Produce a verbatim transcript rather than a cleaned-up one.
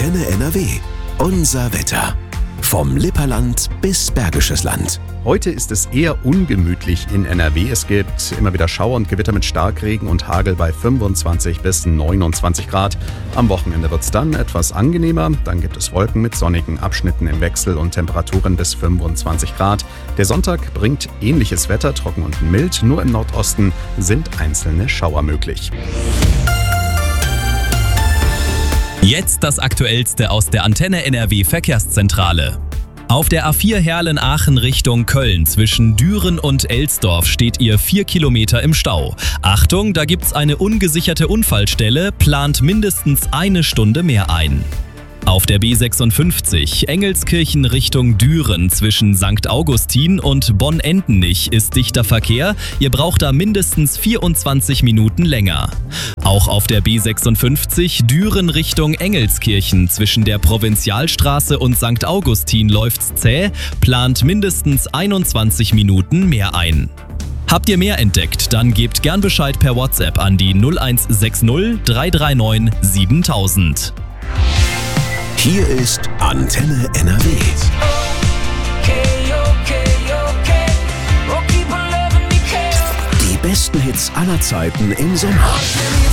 Antenne N R W. Unser Wetter. Vom Lipperland bis Bergisches Land. Heute ist es eher ungemütlich in N R W. Es gibt immer wieder Schauer und Gewitter mit Starkregen und Hagel bei fünfundzwanzig bis neunundzwanzig Grad. Am Wochenende wird es dann etwas angenehmer. Dann gibt es Wolken mit sonnigen Abschnitten im Wechsel und Temperaturen bis fünfundzwanzig Grad. Der Sonntag bringt ähnliches Wetter, trocken und mild. Nur im Nordosten sind einzelne Schauer möglich. Jetzt das Aktuellste aus der Antenne N R W Verkehrszentrale. Auf der A vier Herlen-Aachen Richtung Köln zwischen Düren und Elsdorf steht ihr vier Kilometer im Stau. Achtung, da gibt's eine ungesicherte Unfallstelle, plant mindestens eine Stunde mehr ein. Auf der B sechsundfünfzig Engelskirchen Richtung Düren zwischen Sankt Augustin und Bonn-Endenich ist dichter Verkehr. Ihr braucht da mindestens vierundzwanzig Minuten länger. Auch auf der B sechsundfünfzig Düren Richtung Engelskirchen zwischen der Provinzialstraße und Sankt Augustin läuft's zäh, plant mindestens einundzwanzig Minuten mehr ein. Habt ihr mehr entdeckt, dann gebt gern Bescheid per WhatsApp an die null eins sechs null drei drei neun siebentausend. Hier ist Antenne N R W. Die besten Hits aller Zeiten im Sommer.